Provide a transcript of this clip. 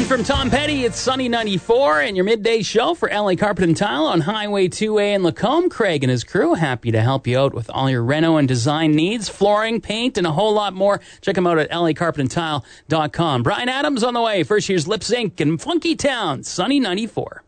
from Tom Petty, it's Sunny 94 and your midday show for LA Carpet and Tile on Highway 2A in Lacombe. Craig and his crew happy to help you out with all your reno and design needs, flooring, paint, and a whole lot more. Check them out at lacarpetandtile.com. Brian Adams on the way. First, here's Lip Sync and Funky Town, Sunny 94.